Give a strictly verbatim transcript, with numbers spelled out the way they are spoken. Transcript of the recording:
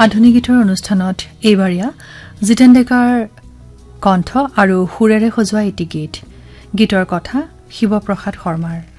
আধুনিক গীতৰ অনুষ্ঠানত এইবাৰিয়া জিতেন ডেকাৰ কণ্ঠ আৰু সুৰেৰে সজোৱা এটি গীত গীতৰ কথা শিৱপ্ৰসাদ শৰ্মাৰ